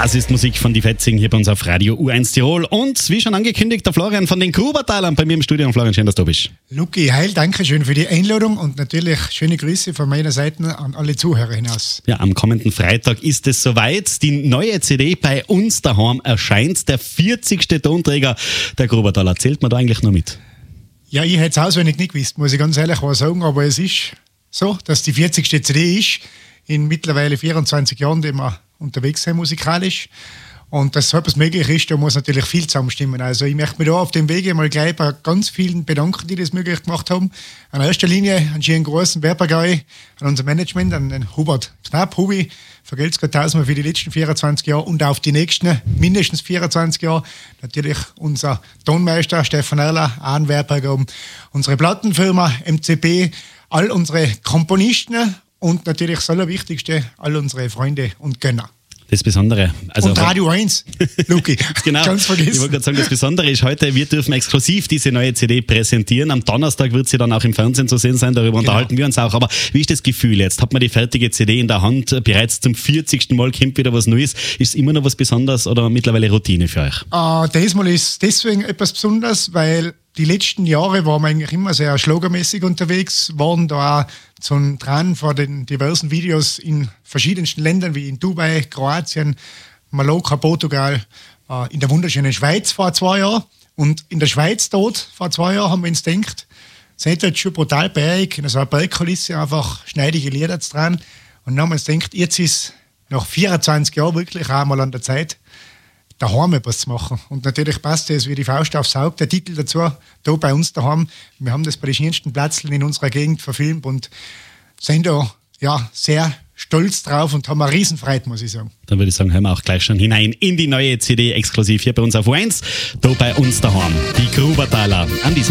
Das ist Musik von die Fetzing hier bei uns auf Radio U1 Tirol. Und wie schon angekündigt, der Florian von den Grubertalern bei mir im Studio. Florian, schön, dass du bist. Luki, heil, danke schön für die Einladung und natürlich schöne Grüße von meiner Seite an alle Zuhörer hinaus. Ja, am kommenden Freitag ist es soweit. Die neue CD bei uns daheim erscheint. Der 40. Tonträger der Grubertaler. Zählt man da eigentlich noch mit? Ja, ich hätte es auswendig nicht gewusst, muss ich ganz ehrlich sagen, aber es ist so, dass die 40. CD ist. In mittlerweile 24 Jahren, die wir unterwegs sind musikalisch. Und dass so etwas möglich ist, da muss natürlich viel zusammenstimmen. Also ich möchte mich da auf dem Wege mal gleich bei ganz vielen bedanken, die das möglich gemacht haben. An erster Linie einen schönen großen Werbergei an unser Management, an den Hubert Knapp. Hubi, vergelt's Gott tausendmal für die letzten 24 Jahre und auf die nächsten mindestens 24 Jahre. Natürlich unser Tonmeister Stefan Erler, Anwerberger, unsere Plattenfirma MCB, all unsere Komponisten und natürlich das Allerwichtigste, all unsere Freunde und Gönner. Das Besondere. Also und Radio 1, Luki, genau. ganz vergessen. Ich wollte gerade sagen, das Besondere ist heute, wir dürfen exklusiv diese neue CD präsentieren. Am Donnerstag wird sie dann auch im Fernsehen zu sehen sein, darüber unterhalten wir uns auch. Aber wie ist das Gefühl jetzt? Hat man die fertige CD in der Hand, bereits zum 40. Mal kommt wieder was Neues. Ist es immer noch was Besonderes oder mittlerweile Routine für euch? Diesmal ist deswegen etwas Besonderes, weil die letzten Jahre waren wir eigentlich immer sehr schlagermäßig unterwegs, waren da auch zum Dran vor den diversen Videos in verschiedensten Ländern wie in Dubai, Kroatien, Mallorca, Portugal, in der wunderschönen Schweiz vor 2 Jahren. Und in der Schweiz dort vor 2 Jahren haben wir uns gedacht, seid jetzt schon brutal bergig, in so einer Bergkulisse einfach schneidige Lieder dran. Und dann haben wir uns gedacht, jetzt ist nach 24 Jahren wirklich einmal an der Zeit, daheim etwas zu machen. Und natürlich passt das wie die Faust aufs Auge, der Titel dazu, da bei uns daheim. Wir haben das bei den schönsten Plätzen in unserer Gegend verfilmt und sind da sehr stolz drauf und haben eine Riesenfreude, muss ich sagen. Dann würde ich sagen, hören wir auch gleich schon hinein in die neue CD exklusiv hier bei uns auf U1, da bei uns daheim. Die Grubertaler an diesem